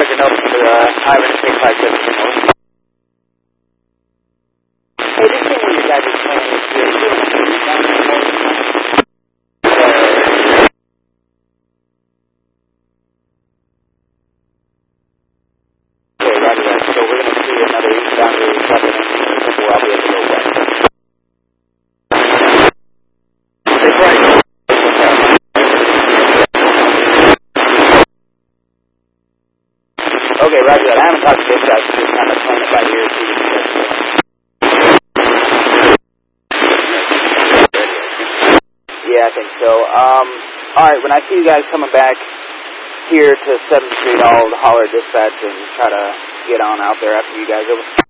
Agent Open to Ivan 657 signal. Hey, this thing where you guys are playing with your Okay, roger that. So we're going to see another eastbound route 7 and I'll be able to go west. Stay right. Okay, roger that. I haven't talked to this guy, so just kind of playing it by ear. Yeah, I think so. Alright, when I see you guys coming back here to 7th Street, I'll holler dispatch and try to get on out there after you guys. Over.